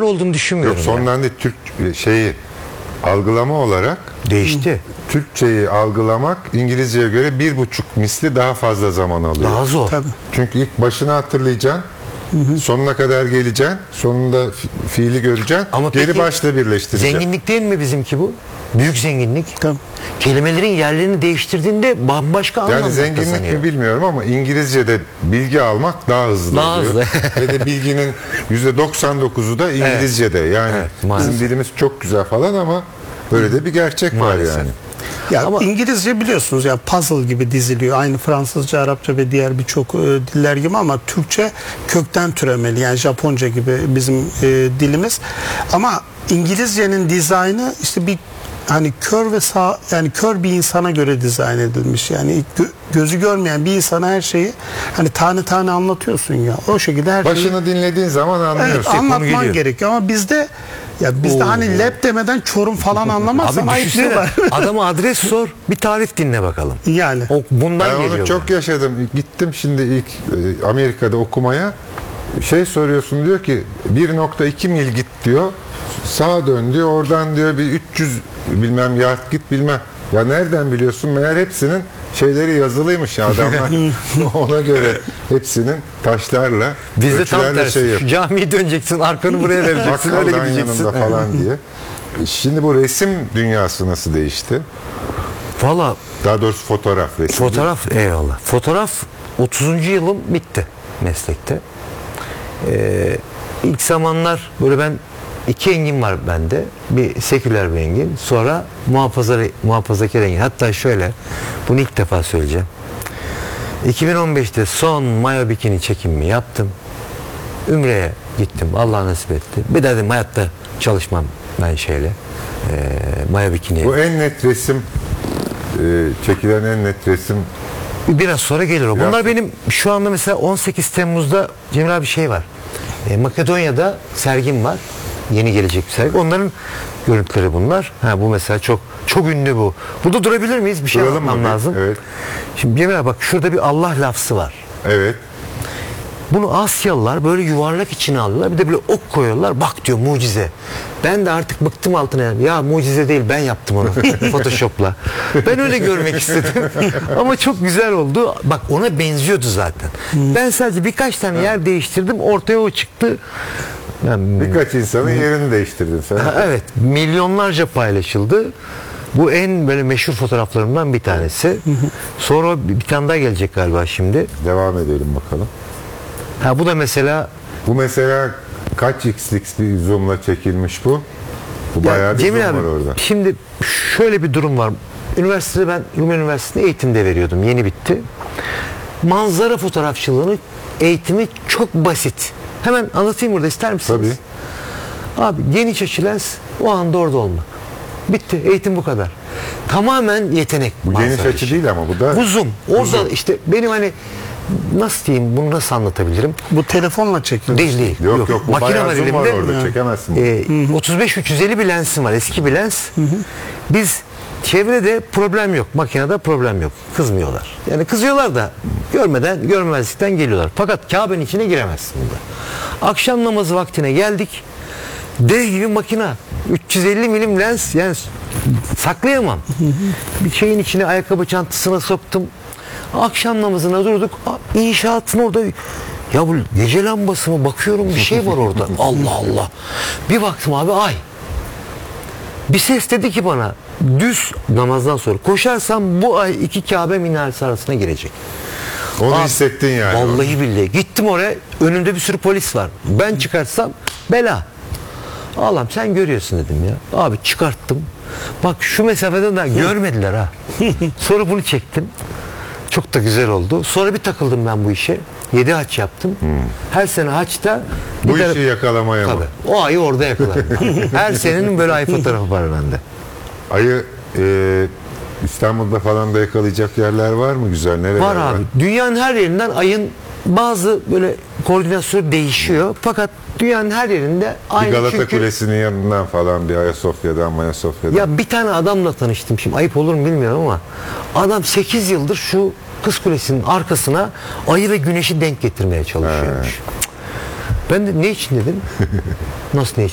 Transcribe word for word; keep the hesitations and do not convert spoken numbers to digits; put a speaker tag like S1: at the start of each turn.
S1: yararlı olduğunu düşünmüyorum.
S2: Yok sondan değil, Türk şeyi algılama olarak
S1: değişti.
S2: Türkçeyi algılamak İngilizceye göre bir buçuk misli daha fazla zaman alıyor.
S1: Daha zor.
S3: Tabii.
S2: Çünkü ilk başını hatırlayacaksın. Hı hı. Sonuna kadar geleceksin. Sonunda fi- fiili göreceksin.
S1: Ama
S2: geri
S1: peki,
S2: başla birleştireceksin.
S1: zenginlik değil mi bizimki bu? Büyük zenginlik.
S3: Tabii.
S1: Kelimelerin yerlerini değiştirdiğinde bambaşka anlamlar
S2: Yani zenginlik
S1: kazanıyor.
S2: mi bilmiyorum ama İngilizce'de bilgi almak daha hızlı
S1: Daha
S2: oluyor.
S1: hızlı.
S2: Ve de bilginin yüzde doksan dokuzu da İngilizce'de. Yani
S1: Evet, maalesef.
S2: bizim dilimiz çok güzel falan ama böyle de bir gerçek
S1: Maalesef.
S2: var yani.
S3: Ya
S1: Ama-
S3: İngilizce biliyorsunuz ya puzzle gibi diziliyor. Aynı Fransızca, Arapça ve diğer birçok e, diller gibi ama Türkçe kökten türemeli. Yani Japonca gibi bizim e, dilimiz. Ama İngilizcenin dizaynı işte bir hani kör ve sağ yani kör bir insana göre dizayn edilmiş. Yani gö- gözü görmeyen bir insana her şeyi hani tane tane anlatıyorsun ya. O şekilde her şeyi
S2: Başını dinlediğin zaman
S3: evet,
S2: anlıyorsun.
S3: anlatman
S1: geliyor.
S3: gerekiyor ama bizde ya bizde
S1: Oo.
S3: hani lep demeden Çorum falan anlamazsan
S1: Abi düşünsene,
S3: ayıplıyorlar.
S1: adama adres sor, bir tarif dinle bakalım.
S3: Yani.
S1: O bundan
S2: Ben
S1: geliyor.
S2: onu çok yaşadım. Gittim şimdi ilk e, Amerika'da okumaya. Şey soruyorsun, diyor ki bir nokta iki mil git diyor. Sağa dön diyor. Oradan diyor bir üç yüz bilmem yard git bilmem. Ya nereden biliyorsun? Meğer hepsinin şeyleri yazılıymış ya, adamlar ona göre hepsinin taşlarla
S1: Bizde tam
S2: ölçülerle
S1: tersi.
S2: şey
S1: Şu
S2: yapıyor.
S1: camiye döneceksin, arkanı buraya vereceksin, öyle
S2: Bakkaldan
S1: gideceksin.
S2: yanında falan diye. Şimdi bu resim dünyası nasıl değişti?
S1: Valla
S2: Daha doğrusu fotoğraf resim.
S1: fotoğraf, eyvallah. Fotoğraf otuzuncu yılım bitti meslekte. Ee, ilk zamanlar böyle ben iki engin var bende. Bir seküler bir engin. Sonra muhafaza, muhafazakar engin. Hatta şöyle, bunu ilk defa söyleyeceğim. iki bin on beşte son mayo bikini çekimimi yaptım. Ümre'ye gittim. Allah nasip etti. Bir daha dedim hayatta çalışmam ben şeyle. E, mayo bikini.
S2: Bu en net resim, e, çekilen en net resim.
S1: Biraz sonra gelir o.
S2: Biraz
S1: Bunlar
S2: sonra.
S1: benim şu anda mesela on sekiz Temmuz'da Cemil abi şey var. E, Makedonya'da sergim var. Yeni gelecek bir sergi. Onların görüntüleri bunlar. Ha, bu mesela çok çok ünlü bu. Burada durabilir miyiz? Bir şey
S2: Duralım mı
S1: anlatmam
S2: bir?
S1: lazım.
S2: Evet.
S1: Şimdi Cemil abi bak, şurada bir Allah lafzı var.
S2: Evet.
S1: Bunu Asyalılar böyle yuvarlak içine alıyorlar. Bir de böyle ok koyuyorlar. Bak diyor, mucize. Ben de artık bıktım altına. Ya mucize değil, ben yaptım onu Photoshop'la. Ben öyle görmek istedim. Ama çok güzel oldu. Bak, ona benziyordu zaten. Ben sadece birkaç tane yer değiştirdim. Ortaya o çıktı. Yani,
S2: Birkaç insanın yerini değiştirdin sen.
S1: ha, evet. Milyonlarca paylaşıldı. Bu en böyle meşhur fotoğraflarımdan bir tanesi. Sonra bir bir tane daha gelecek galiba şimdi.
S2: Devam edelim bakalım.
S1: Ha, bu da mesela
S2: Bu mesela kaç x'lik bir zoomla çekilmiş bu? Bu
S1: Ya
S2: bayağı bir
S1: Cemil
S2: zoom
S1: abi,
S2: var orada.
S1: şimdi şöyle bir durum var. Üniversitede ben Rumeli Üniversitesi'nde eğitimde veriyordum. Yeni bitti. Manzara fotoğrafçılığının eğitimi çok basit. Hemen anlatayım burada, ister misiniz?
S2: Tabii.
S1: Abi geniş açı lens, o anda orada olmak. Bitti. Eğitim bu kadar. Tamamen yetenek.
S2: Bu geniş
S1: manzara
S2: açı
S1: işi.
S2: değil ama bu da
S1: Bu zoom. Orada
S2: zoom.
S1: işte benim hani nasıl diyeyim, bunu nasıl anlatabilirim?
S3: Bu telefonla çekilmiş.
S1: Değil değil.
S2: Yok yok, bu
S1: Makine
S2: bayağı
S1: var
S2: zoom var
S1: elimde.
S2: orada, çekemezsin. bunu.
S1: Ee, otuz beş üç yüz elli bir lensim var. Eski bir lens. Biz çevrede problem yok. Makinede problem yok. Kızmıyorlar. Yani kızıyorlar da görmeden, görmezlikten geliyorlar. Fakat Kabe'nin içine giremezsin burada. Akşam namazı vaktine geldik. Dev gibi makina. üç yüz elli milim lens, yani saklayamam. Bir şeyin içine ayakkabı çantasına soktum. Akşam namazına durduk. İnşaatın orada, ya bu gece lambası mı, bakıyorum bir şey var orada. Allah Allah. Bir baktım abi, ay. Bir ses dedi ki bana, düz namazdan sonra koşarsam bu ay iki Kabe minaresi arasına girecek.
S2: Onu
S1: Abi,
S2: hissettin yani.
S1: Vallahi billahi. Gittim oraya, önümde bir sürü polis var. Ben çıkartsam bela. Allah'ım sen görüyorsun dedim ya. Abi çıkarttım. Bak şu mesafeden daha görmediler ha. Sonra bunu çektim. Çok da güzel oldu. Sonra bir takıldım ben bu işe. Yedi haç yaptım. Her sene haçta bir
S2: Bu
S1: tane-
S2: işi yakalamaya mı?
S1: Tabii. O ayı orada yakalarım. Her senenin böyle ay fotoğrafı var bende.
S2: Ayı e, İstanbul'da falan da yakalayacak yerler var mı güzel? Nereler
S1: Var abi. Dünyanın her yerinden ayın bazı böyle koordinasyonu değişiyor. Fakat dünyanın her yerinde
S2: Bir
S1: aynı,
S2: Galata
S1: çünkü
S2: Kulesi'nin yanından falan, bir Ayasofya'dan, Mayasofya'dan.
S1: ya bir tane adamla tanıştım, şimdi ayıp olur mu bilmiyorum ama adam sekiz yıldır şu Kız Kulesi'nin arkasına ayı ve güneşi denk getirmeye çalışıyormuş. Ben de ne için dedim? Nasıl ne için?